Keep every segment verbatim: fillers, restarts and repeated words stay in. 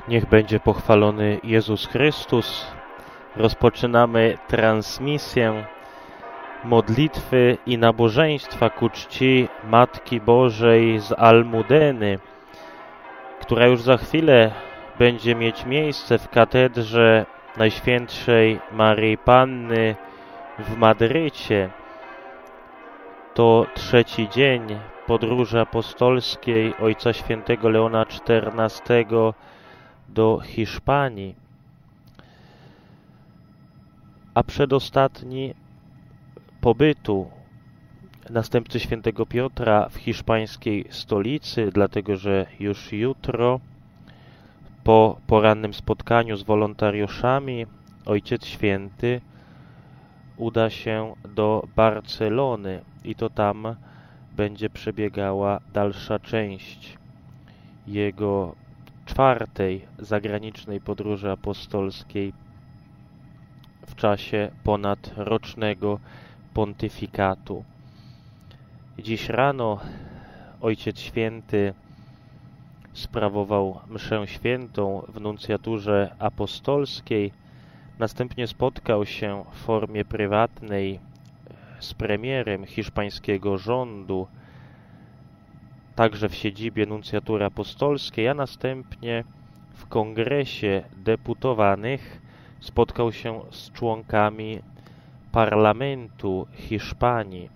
Niech będzie pochwalony Jezus Chrystus. Rozpoczynamy transmisję modlitwy i nabożeństwa ku czci Matki Bożej z Almudeny, która już za chwilę będzie mieć miejsce w katedrze Najświętszej Maryi Panny w Madrycie. To trzeci dzień podróży apostolskiej Ojca Świętego Leona czternastego do Hiszpanii, a przedostatni pobytu następcy Świętego Piotra w hiszpańskiej stolicy, dlatego że już jutro po porannym spotkaniu z wolontariuszami Ojciec Święty uda się do Barcelony i to tam będzie przebiegała dalsza część jego czwartej zagranicznej podróży apostolskiej w czasie ponadrocznego pontyfikatu. Dziś rano Ojciec Święty sprawował mszę świętą w nuncjaturze apostolskiej, następnie spotkał się w formie prywatnej z premierem hiszpańskiego rządu, także w siedzibie nuncjatury apostolskiej, a następnie w kongresie deputowanych spotkał się z członkami parlamentu Hiszpanii.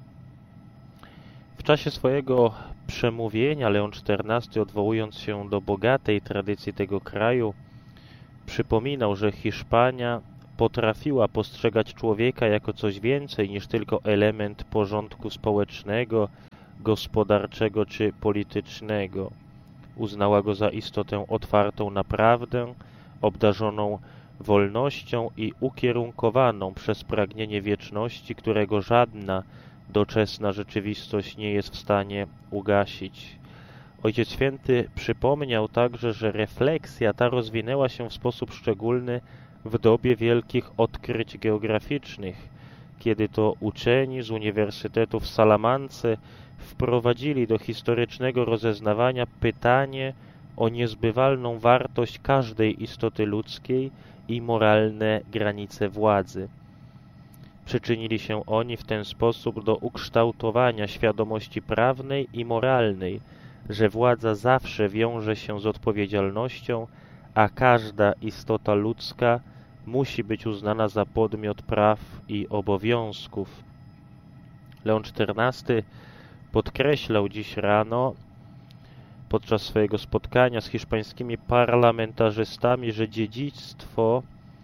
W czasie swojego przemówienia Leon czternasty, odwołując się do bogatej tradycji tego kraju, przypominał, że Hiszpania potrafiła postrzegać człowieka jako coś więcej niż tylko element porządku społecznego, gospodarczego czy politycznego. Uznała go za istotę otwartą na prawdę, obdarzoną wolnością i ukierunkowaną przez pragnienie wieczności, którego żadna doczesna rzeczywistość nie jest w stanie ugasić. Ojciec Święty przypomniał także, że refleksja ta rozwinęła się w sposób szczególny w dobie wielkich odkryć geograficznych, kiedy to uczeni z Uniwersytetu w Salamance wprowadzili do historycznego rozeznawania pytanie o niezbywalną wartość każdej istoty ludzkiej i moralne granice władzy. Przyczynili się oni w ten sposób do ukształtowania świadomości prawnej i moralnej, że władza zawsze wiąże się z odpowiedzialnością, a każda istota ludzka musi być uznana za podmiot praw i obowiązków. Leon czternasty podkreślał dziś rano podczas swojego spotkania z hiszpańskimi parlamentarzystami, że dziedzictwo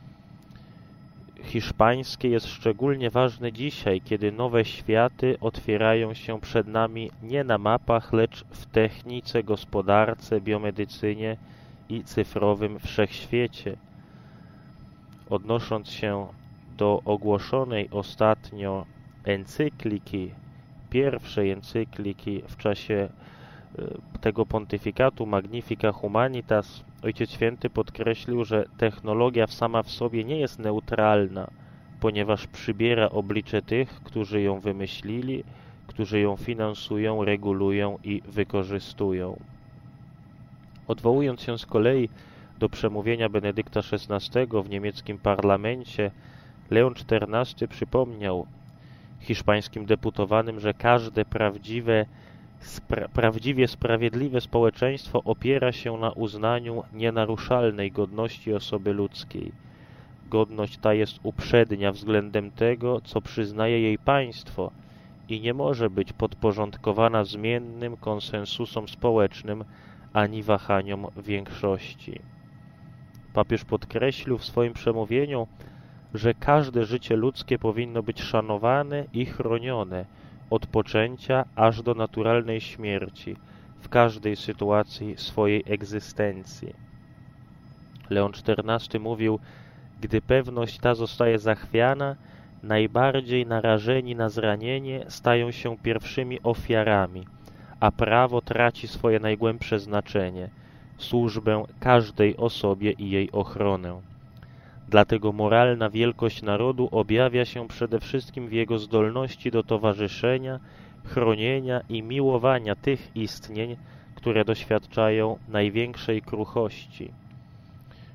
hiszpańskie jest szczególnie ważne dzisiaj, kiedy nowe światy otwierają się przed nami nie na mapach, lecz w technice, gospodarce, biomedycynie i cyfrowym wszechświecie. Odnosząc się do ogłoszonej ostatnio encykliki, pierwszej encykliki w czasie tego pontyfikatu Magnifica Humanitas, Ojciec Święty podkreślił, że technologia sama w sobie nie jest neutralna, ponieważ przybiera oblicze tych, którzy ją wymyślili, którzy ją finansują, regulują i wykorzystują. Odwołując się z kolei do przemówienia Benedykta szesnastego w niemieckim parlamencie, Leon czternasty przypomniał hiszpańskim deputowanym, że każde prawdziwe Spra prawdziwie sprawiedliwe społeczeństwo opiera się na uznaniu nienaruszalnej godności osoby ludzkiej. Godność ta jest uprzednia względem tego, co przyznaje jej państwo i nie może być podporządkowana zmiennym konsensusom społecznym ani wahaniom większości. Papież podkreślił w swoim przemówieniu, że każde życie ludzkie powinno być szanowane i chronione od poczęcia aż do naturalnej śmierci w każdej sytuacji swojej egzystencji. Leon czternasty mówił, gdy pewność ta zostaje zachwiana, najbardziej narażeni na zranienie stają się pierwszymi ofiarami, a prawo traci swoje najgłębsze znaczenie, służbę każdej osobie i jej ochronę. Dlatego moralna wielkość narodu objawia się przede wszystkim w jego zdolności do towarzyszenia, chronienia i miłowania tych istnień, które doświadczają największej kruchości.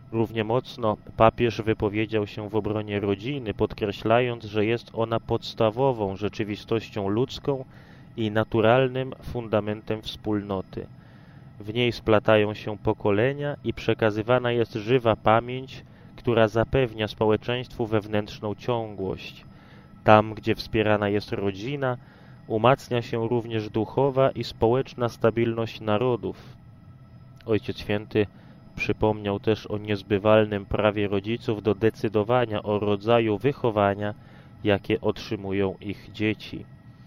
Równie mocno papież wypowiedział się w obronie rodziny, podkreślając, że jest ona podstawową rzeczywistością ludzką i naturalnym fundamentem wspólnoty. W niej splatają się pokolenia i przekazywana jest żywa pamięć, która zapewnia społeczeństwu wewnętrzną ciągłość. Tam, gdzie wspierana jest rodzina, umacnia się również duchowa i społeczna stabilność narodów. Ojciec Święty przypomniał też o niezbywalnym prawie rodziców do decydowania o rodzaju wychowania, jakie otrzymują ich dzieci.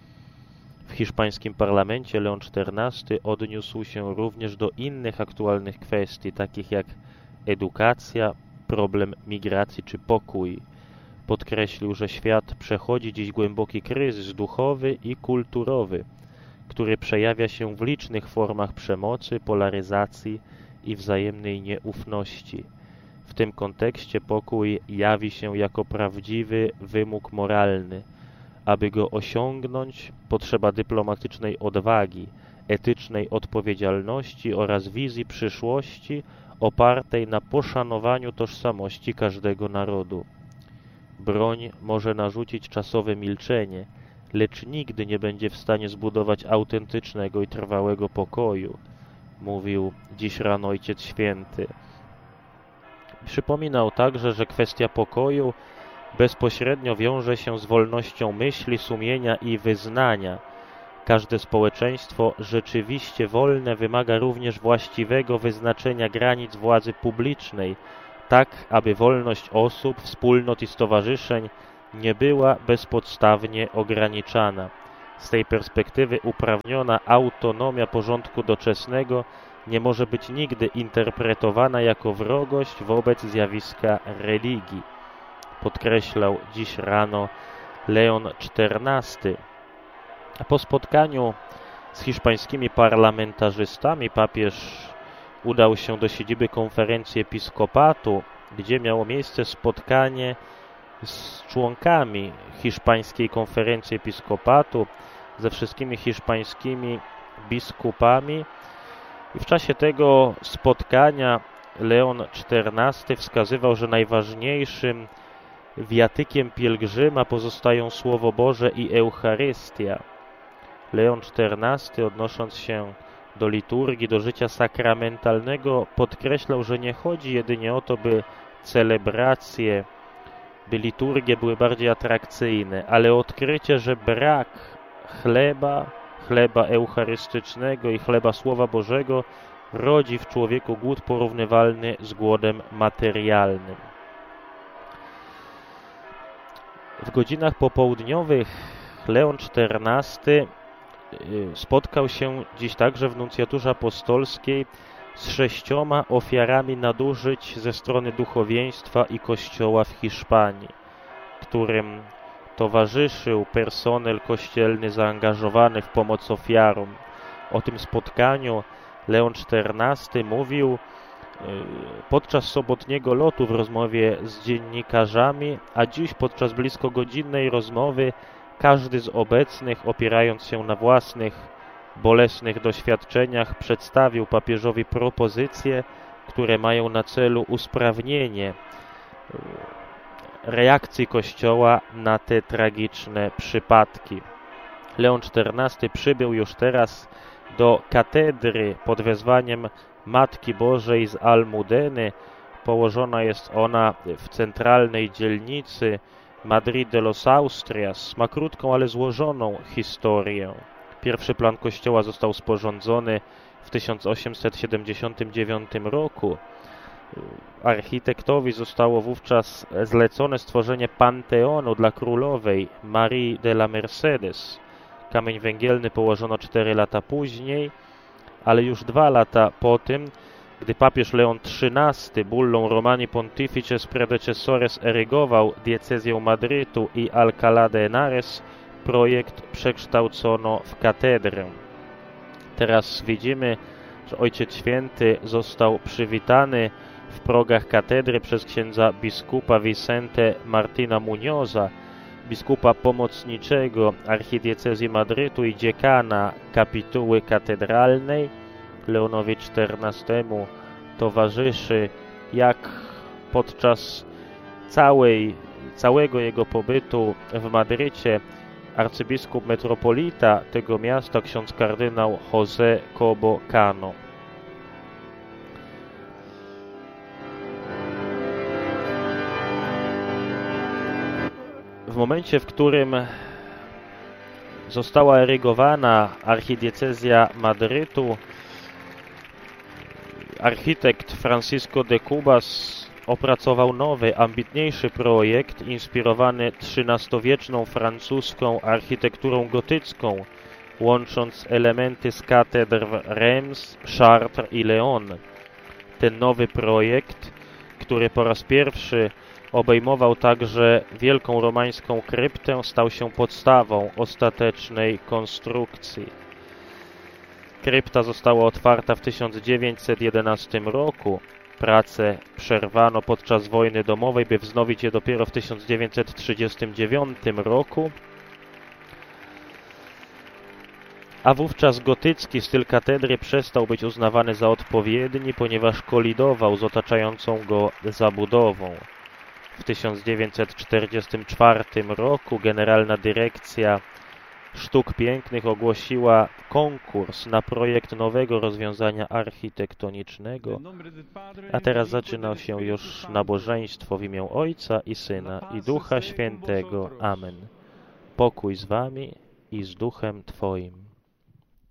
W hiszpańskim parlamencie Leon czternasty odniósł się również do innych aktualnych kwestii, takich jak edukacja, problem migracji czy pokój. Podkreślił, że świat przechodzi dziś głęboki kryzys duchowy i kulturowy, który przejawia się w licznych formach przemocy, polaryzacji i wzajemnej nieufności. W tym kontekście pokój jawi się jako prawdziwy wymóg moralny. Aby go osiągnąć, potrzeba dyplomatycznej odwagi, etycznej odpowiedzialności oraz wizji przyszłości opartej na poszanowaniu tożsamości każdego narodu. Broń może narzucić czasowe milczenie, lecz nigdy nie będzie w stanie zbudować autentycznego i trwałego pokoju, mówił dziś rano Ojciec Święty. Przypominał także, że kwestia pokoju bezpośrednio wiąże się z wolnością myśli, sumienia i wyznania. Każde społeczeństwo rzeczywiście wolne wymaga również właściwego wyznaczenia granic władzy publicznej, tak aby wolność osób, wspólnot i stowarzyszeń nie była bezpodstawnie ograniczana. Z tej perspektywy uprawniona autonomia porządku doczesnego nie może być nigdy interpretowana jako wrogość wobec zjawiska religii, podkreślał dziś rano Leon czternasty. Po spotkaniu z hiszpańskimi parlamentarzystami papież udał się do siedziby konferencji episkopatu, gdzie miało miejsce spotkanie z członkami hiszpańskiej konferencji episkopatu, ze wszystkimi hiszpańskimi biskupami. I w czasie tego spotkania Leon czternasty wskazywał, że najważniejszym wiatykiem pielgrzyma pozostają Słowo Boże i Eucharystia. Leon czternasty, odnosząc się do liturgii, do życia sakramentalnego, podkreślał, że nie chodzi jedynie o to, by celebracje, by liturgie były bardziej atrakcyjne, ale odkrycie, że brak chleba, chleba eucharystycznego i chleba Słowa Bożego rodzi w człowieku głód porównywalny z głodem materialnym. W godzinach popołudniowych Leon czternasty spotkał się dziś także w nuncjaturze apostolskiej z sześcioma ofiarami nadużyć ze strony duchowieństwa i Kościoła w Hiszpanii, którym towarzyszył personel kościelny zaangażowany w pomoc ofiarom. O tym spotkaniu Leon czternasty mówił podczas sobotniego lotu w rozmowie z dziennikarzami, a dziś podczas blisko godzinnej rozmowy każdy z obecnych, opierając się na własnych bolesnych doświadczeniach, przedstawił papieżowi propozycje, które mają na celu usprawnienie reakcji Kościoła na te tragiczne przypadki. Leon czternasty przybył już teraz do katedry pod wezwaniem Matki Bożej z Almudeny. Położona jest ona w centralnej dzielnicy Madrid de los Austrias. Ma krótką, ale złożoną historię. Pierwszy plan kościoła został sporządzony w tysiąc osiemset siedemdziesiątym dziewiątym roku. Architektowi zostało wówczas zlecone stworzenie panteonu dla królowej Marii de la Mercedes. Kamień węgielny położono cztery lata później, ale już dwa lata po tym, gdy papież Leon trzynasty bullą Romani Pontifices Predecessores erygował diecezję Madrytu i Alcalá de Henares, projekt przekształcono w katedrę. Teraz widzimy, że Ojciec Święty został przywitany w progach katedry przez księdza biskupa Vicente Martina Muñoza, biskupa pomocniczego archidiecezji Madrytu i dziekana kapituły katedralnej. Leonowi czternastemu towarzyszy jak podczas całej, całego jego pobytu w Madrycie arcybiskup metropolita tego miasta, ksiądz kardynał José Cobo Cano. W momencie, w którym została erygowana archidiecezja Madrytu, architekt Francisco de Cubas opracował nowy, ambitniejszy projekt inspirowany trzynastowieczną francuską architekturą gotycką, łącząc elementy z katedr w Reims, Chartres i Leon. Ten nowy projekt, który po raz pierwszy obejmował także wielką romańską kryptę, stał się podstawą ostatecznej konstrukcji. Krypta została otwarta w tysiąc dziewięćset jedenastym roku. Prace przerwano podczas wojny domowej, by wznowić je dopiero w tysiąc dziewięćset trzydziestym dziewiątym roku. A wówczas gotycki styl katedry przestał być uznawany za odpowiedni, ponieważ kolidował z otaczającą go zabudową. W tysiąc dziewięćset czterdziestym czwartym roku Generalna Dyrekcja Sztuk Pięknych ogłosiła konkurs na projekt nowego rozwiązania architektonicznego, a teraz zaczyna się już nabożeństwo w imię Ojca i Syna i Ducha Świętego. Amen. Pokój z wami i z duchem Twoim.